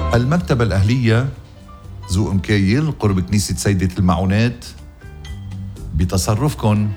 المكتبة الأهلية ذو مكايل قرب كنيسة سيدة المعونات بتصرفكن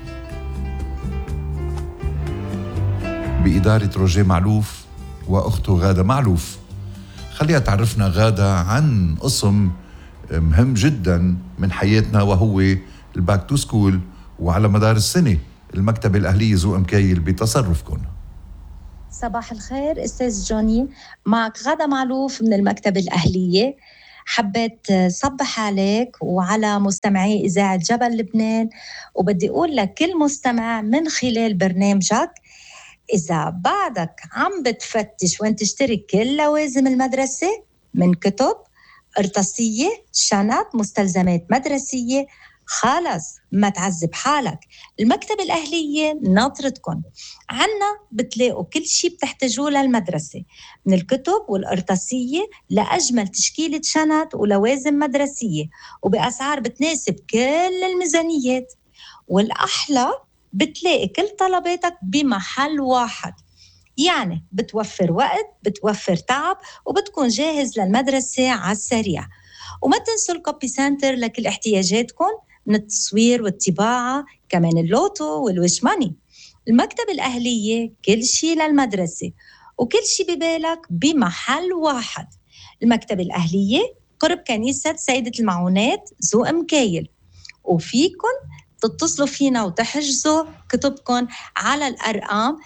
بإدارة روجيه معلوف وأخته غادة معلوف. خليها تعرفنا غادة عن قسم مهم جدا من حياتنا وهو الباك تو سكول، وعلى مدار السنة المكتبة الأهلية ذو مكايل بتصرفكن. صباح الخير أستاذ جوني، معك غادة معلوف من المكتبة الأهلية. حبيت صبح عليك وعلى مستمعي إذاعة جبل لبنان، وبدي أقول لك كل مستمع من خلال برنامجك إذا بعدك عم بتفتش وين تشتري كل لوازم المدرسة من كتب، قرطاسية، شنط، مستلزمات مدرسية، خلص ما تعذب حالك. المكتبة الأهلية ناطرتكن. عنا بتلاقوا كل شي بتحتاجوه للمدرسة، من الكتب والقرطاسية لأجمل تشكيلة شنط ولوازم مدرسية، وبأسعار بتناسب كل الميزانيات. والأحلى بتلاقي كل طلباتك بمحل واحد، يعني بتوفر وقت، بتوفر تعب، وبتكون جاهز للمدرسة على السريع. وما تنسوا الكوبي سنتر لكل احتياجاتكم من التصوير والطباعة، كمان اللوتو والويش ماني. المكتبة الأهلية كل شي للمدرسة وكل شي ببالك بمحل واحد. المكتبة الأهلية قرب كنيسة سيدة المعونات ذو مكايل، وفيكن تتصلوا فينا وتحجزوا كتبكن على الأرقام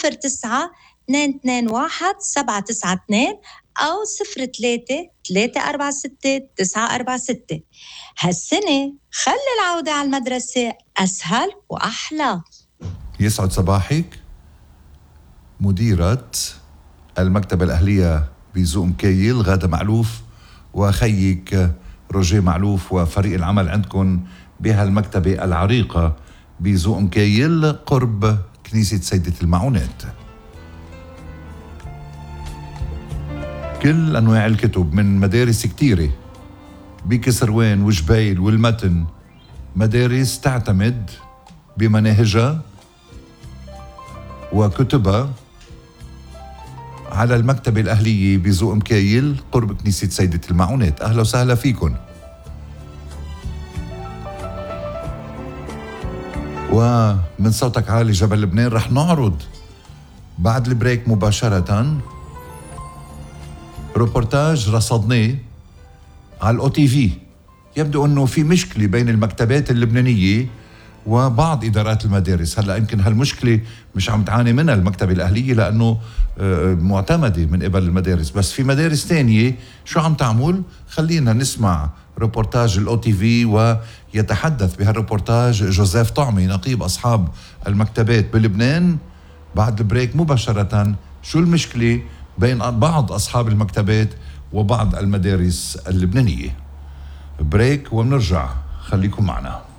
09-221-792 أو 03-346-946. هالسنة خلي العودة على المدرسة أسهل وأحلى. يسعد صباحك مديرة المكتبة الأهلية بذو مكايل غادة معلوف، وخيك روجيه معلوف وفريق العمل عندكم بهالمكتبة العريقة بذو مكايل قرب كنيسة سيدة المعونات. كل أنواع الكتب من مدارس كتيرة بكسروان وجبيل والمتن، مدارس تعتمد بمناهجها وكتبها على المكتبة الأهلية بذو مكايل قرب كنيسة سيدة المعونات. أهلا وسهلا فيكن. ومن صوتك عالي جبل لبنان رح نعرض بعد البريك مباشرة روبورتاج رصدناه على الأو تي في. يبدو أنه في مشكلة بين المكتبات اللبنانية وبعض إدارات المدارس. هلأ يمكن هالمشكلة مش عم تعاني منها المكتبة الأهلية لأنه معتمدة من قبل المدارس، بس في مدارس تانية شو عم تعمل؟ خلينا نسمع روبورتاج الأو تي في، ويتحدث بهالروبورتاج جوزيف طعمي نقيب أصحاب المكتبات بلبنان بعد البريك مباشرة. شو المشكلة بين بعض أصحاب المكتبات وبعض المدارس اللبنانية؟ بريك ومنرجع، خليكم معنا.